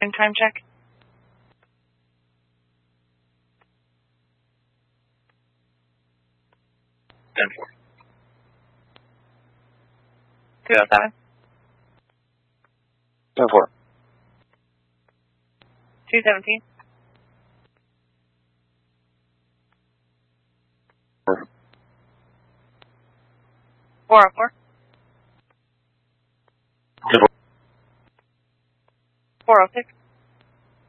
Time check. Ten four. 207. 10-4. 217. 404. 406.